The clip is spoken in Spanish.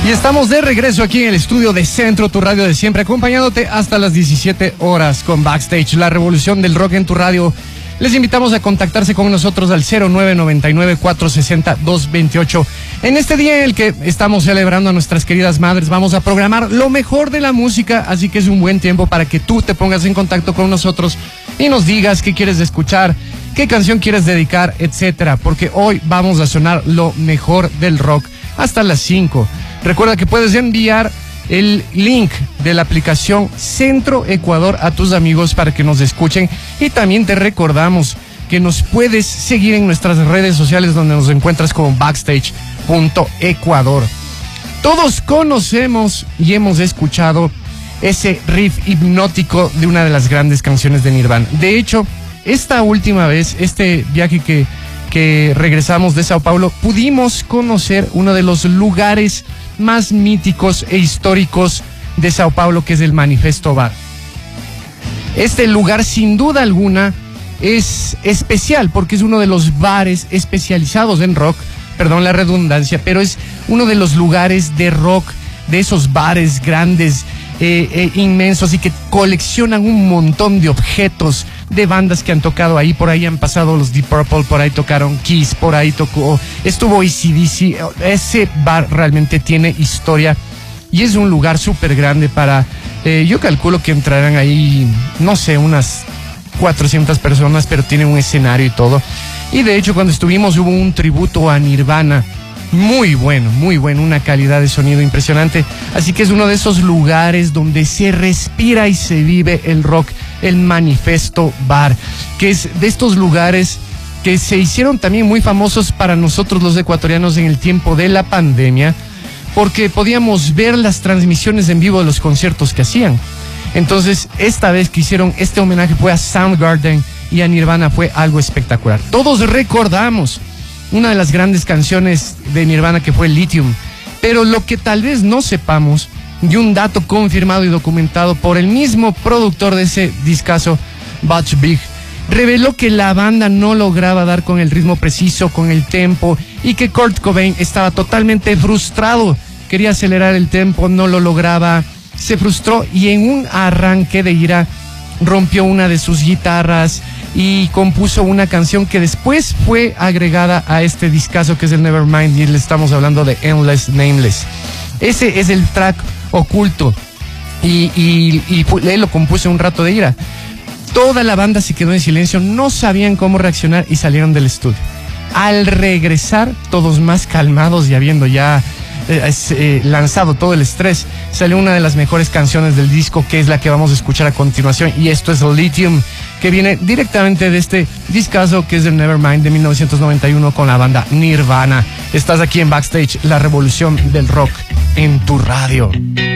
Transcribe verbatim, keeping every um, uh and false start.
Y estamos de regreso aquí en el estudio de Centro, tu radio de siempre, acompañándote hasta las diecisiete horas con Backstage, la revolución del rock en tu radio. Les invitamos a contactarse con nosotros al cero nueve nueve nueve, cuatro seis cero, dos dos ocho. En este día en el que estamos celebrando a nuestras queridas madres, vamos a programar lo mejor de la música, así que es un buen tiempo para que tú te pongas en contacto con nosotros y nos digas qué quieres escuchar, qué canción quieres dedicar, etcétera, porque hoy vamos a sonar lo mejor del rock hasta las cinco. Recuerda que puedes enviar el link de la aplicación Centro Ecuador a tus amigos para que nos escuchen, y también te recordamos que nos puedes seguir en nuestras redes sociales donde nos encuentras como backstage punto ecuador. Todos conocemos y hemos escuchado ese riff hipnótico de una de las grandes canciones de Nirvana. De hecho, esta última vez, este viaje que, que regresamos de Sao Paulo, pudimos conocer uno de los lugares más míticos e históricos de Sao Paulo, que es el Manifesto Bar. Este lugar, sin duda alguna, es especial porque es uno de los bares especializados en rock, perdón la redundancia, pero es uno de los lugares de rock, de esos bares grandes, eh, eh, inmensos, y que coleccionan un montón de objetos de bandas que han tocado ahí. Por ahí han pasado los Deep Purple, por ahí tocaron Kiss, por ahí tocó, estuvo A C D C. Ese bar realmente tiene historia y es un lugar súper grande para, eh, yo calculo que entrarán ahí, no sé, unas cuatrocientas personas, pero tiene un escenario y todo. Y de hecho, cuando estuvimos hubo un tributo a Nirvana muy bueno, muy bueno, una calidad de sonido impresionante. Así que es uno de esos lugares donde se respira y se vive el rock, el Manifesto Bar, que es de estos lugares que se hicieron también muy famosos para nosotros los ecuatorianos en el tiempo de la pandemia, porque podíamos ver las transmisiones en vivo de los conciertos que hacían. Entonces, esta vez que hicieron este homenaje fue a Soundgarden y a Nirvana, fue algo espectacular. Todos recordamos una de las grandes canciones de Nirvana, que fue Lithium, pero lo que tal vez no sepamos, y un dato confirmado y documentado por el mismo productor de ese discazo, Butch Vig, reveló que la banda no lograba dar con el ritmo preciso, con el tempo, y que Kurt Cobain estaba totalmente frustrado, quería acelerar el tempo, no lo lograba, se frustró y en un arranque de ira rompió una de sus guitarras y compuso una canción que después fue agregada a este discazo, que es el Nevermind, y le estamos hablando de Endless Nameless. Ese es el track oculto y, y, y él lo compuso en un rato de ira. Toda la banda se quedó en silencio, no sabían cómo reaccionar y salieron del estudio. Al regresar, todos más calmados y habiendo ya eh, eh, lanzado todo el estrés, salió una de las mejores canciones del disco, que es la que vamos a escuchar a continuación, y esto es Lithium, que viene directamente de este discazo, que es el Nevermind de mil novecientos noventa y uno con la banda Nirvana. Estás aquí en Backstage, la revolución del rock en tu radio.